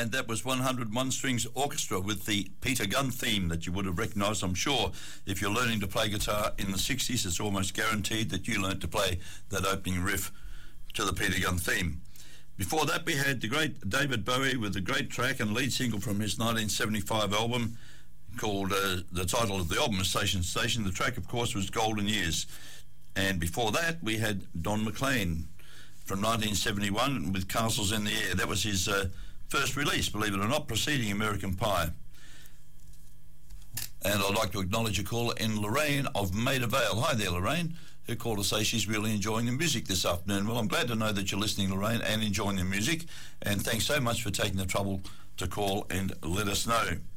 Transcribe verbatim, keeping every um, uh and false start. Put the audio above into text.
and that was one hundred One Strings Orchestra with the Peter Gunn theme that you would have recognised, I'm sure. If you're learning to play guitar in the sixties, it's almost guaranteed that you learnt to play that opening riff to the Peter Gunn theme. Before that, we had the great David Bowie with the great track and lead single from his nineteen seventy-five album called, uh, the title of the album is Station Station. The track, of course, was Golden Years. And before that, we had Don McLean from nineteen seventy-one with Castles in the Air. That was his uh, first release, believe it or not, preceding American Pie. And I'd like to acknowledge a caller in Lorraine of Maida Vale. Hi there, Lorraine, who called to say she's really enjoying the music this afternoon. Well, I'm glad to know that you're listening, Lorraine, and enjoying the music. And thanks so much for taking the trouble to call and let us know.